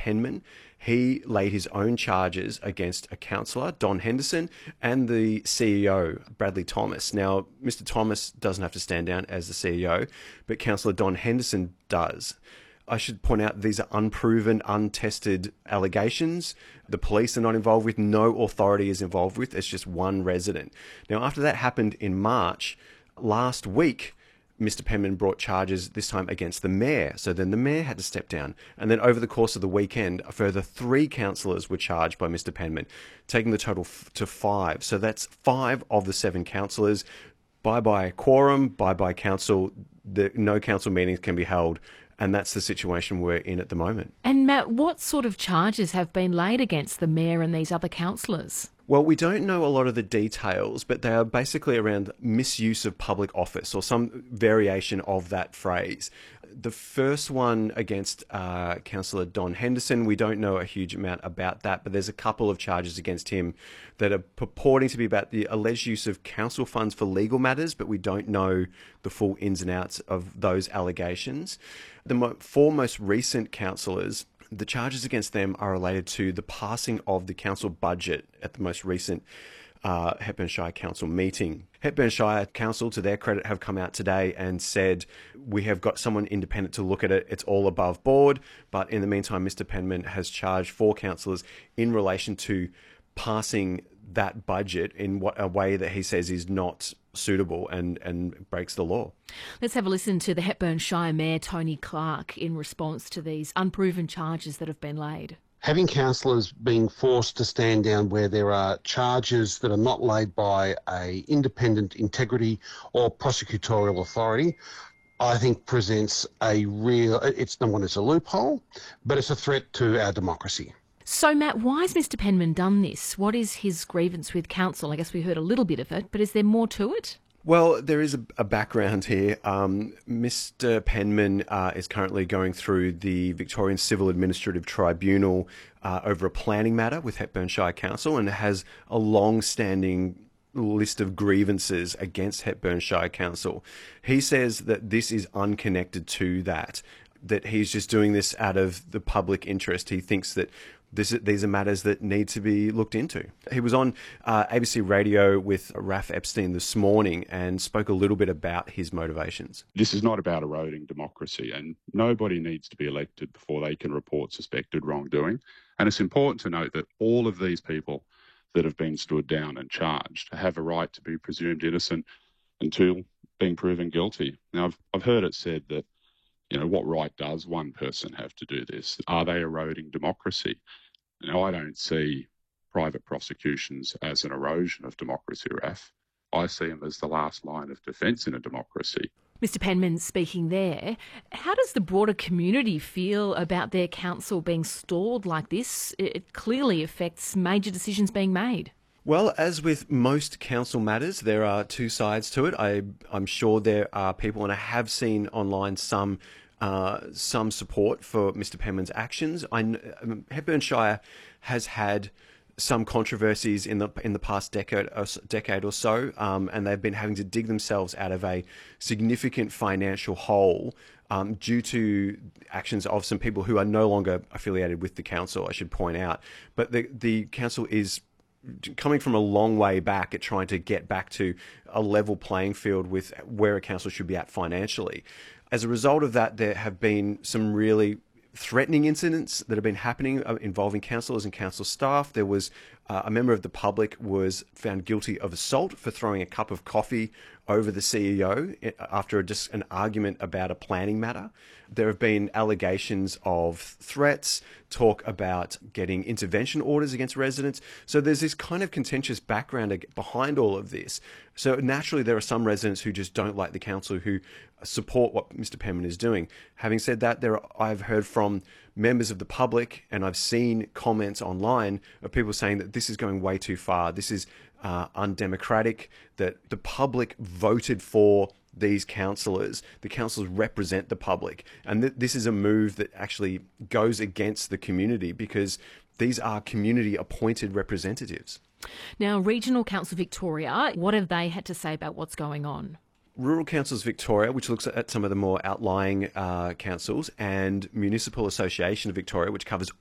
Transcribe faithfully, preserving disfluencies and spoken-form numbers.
Penman. He laid his own charges against a councillor, Don Henderson, and the C E O, Bradley Thomas. Now, Mister Thomas doesn't have to stand down as the C E O, but Councillor Don Henderson does. I should point out these are unproven, untested allegations. The police are not involved with, no authority is involved with. It's just one resident. Now, after that happened in March, last week, Mister Penman brought charges, this time against the mayor. So then the mayor had to step down. And then over the course of the weekend, a further three councillors were charged by Mister Penman, taking the total f- to five. So that's five of the seven councillors. Bye-bye quorum, bye-bye council. The, no council meetings can be held. And that's the situation we're in at the moment. And Matt, what sort of charges have been laid against the mayor and these other councillors? Well, we don't know a lot of the details, but they are basically around misuse of public office or some variation of that phrase. The first one against uh, Councillor Don Henderson, we don't know a huge amount about that, but there's a couple of charges against him that are purporting to be about the alleged use of council funds for legal matters, but we don't know the full ins and outs of those allegations. The mo- four most recent councillors, the charges against them are related to the passing of the council budget at the most recent uh, Hepburn Shire Council meeting. Hepburn Shire Council, to their credit, have come out today and said, we have got someone independent to look at it. It's all above board. But in the meantime, Mister Penman has charged four councillors in relation to passing that budget in what a way that he says is not suitable and, and breaks the law. Let's have a listen to the Hepburn Shire Mayor, Tony Clark, in response to these unproven charges that have been laid. Having councillors being forced to stand down where there are charges that are not laid by a independent integrity or prosecutorial authority, I think presents a real, it's number one, it's a loophole, but it's a threat to our democracy. So, Matt, why has Mister Penman done this? What is his grievance with council? I guess we heard a little bit of it, but is there more to it? Well, there is a, a background here. Um, Mister Penman uh, is currently going through the Victorian Civil Administrative Tribunal uh, over a planning matter with Hepburn Shire Council and has a long-standing list of grievances against Hepburn Shire Council. He says that this is unconnected to that, that he's just doing this out of the public interest. He thinks that This, these are matters that need to be looked into. He was on uh, A B C Radio with Raph Epstein this morning and spoke a little bit about his motivations. This is not about eroding democracy, and nobody needs to be elected before they can report suspected wrongdoing. And it's important to note that all of these people that have been stood down and charged have a right to be presumed innocent until being proven guilty. Now, I've, I've heard it said that, you know, what right does one person have to do this? Are they eroding democracy? Now, I don't see private prosecutions as an erosion of democracy, Raf. I see them as the last line of defence in a democracy. Mister Penman speaking there. How does the broader community feel about their council being stalled like this? It clearly affects major decisions being made. Well, as with most council matters, there are two sides to it. I, I'm sure there are people, and I have seen online some uh, some support for Mister Penman's actions. I, um, Hepburn Shire has had some controversies in the in the past decade or, decade or so, um, and they've been having to dig themselves out of a significant financial hole um, due to actions of some people who are no longer affiliated with the council, I should point out. But the the council is coming from a long way back at trying to get back to a level playing field with where a council should be at financially. As a result of that, there have been some really threatening incidents that have been happening involving councillors and council staff. There was uh, a member of the public was found guilty of assault for throwing a cup of coffee over the C E O after just an argument about a planning matter. There have been allegations of threats, talk about getting intervention orders against residents. So there's this kind of contentious background behind all of this. So naturally, there are some residents who just don't like the council, who support what Mister Penman is doing. Having said that, there are, I've heard from members of the public, and I've seen comments online of people saying that this is going way too far. This is uh, undemocratic, that the public voted for these councillors. The councillors represent the public. And th- this is a move that actually goes against the community because these are community appointed representatives. Now, Regional Council Victoria, what have they had to say about what's going on? Rural Councils Victoria, which looks at some of the more outlying uh, councils, and Municipal Association of Victoria, which covers